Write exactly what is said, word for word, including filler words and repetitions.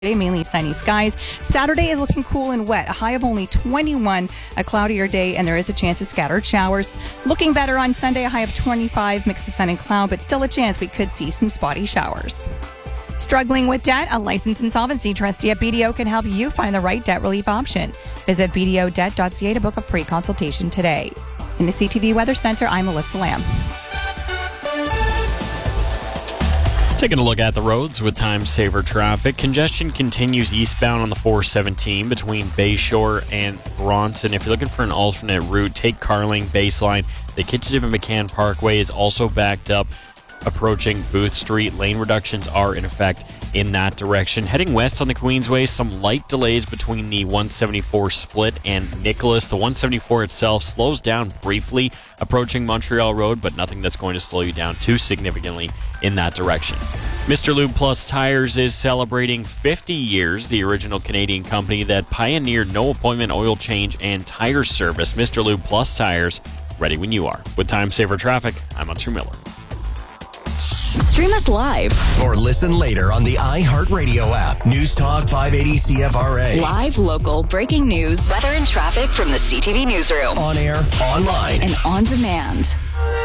Mainly sunny skies. Saturday is looking cool and wet. A high of only twenty-one. A cloudier day, and there is a chance of scattered showers. Looking better on Sunday, a high of twenty-five. Mix of sun and cloud, but still a chance we could see some spotty showers. Struggling with debt? A licensed insolvency trustee at B D O can help you find the right debt relief option. Visit b d o debt dot c a to book a free consultation today. In the C T V Weather Center, I'm Melissa Lamb. Taking a look at the roads with time saver traffic. Congestion continues eastbound on the four seventeen between Bayshore and Bronson. If you're looking for an alternate route, take Carling Baseline. The Kitchip and McCann Parkway is also backed up approaching Booth Street. Lane reductions are in effect in that direction. Heading west on the Queensway, some light delays between the one seventy-four split and Nicholas. The one seventy-four itself slows down briefly approaching Montreal Road, but nothing that's going to slow you down too significantly in that direction. Mister Lube Plus Tires is celebrating fifty years, the original Canadian company that pioneered no-appointment oil change and tire service. Mister Lube Plus Tires, ready when you are. With time saver traffic, I'm Hunter Miller. Stream us live or listen later on the iHeartRadio app. News Talk five eighty C F R A. Live, local, breaking news, weather and traffic from the C T V newsroom. On air, online, and on demand.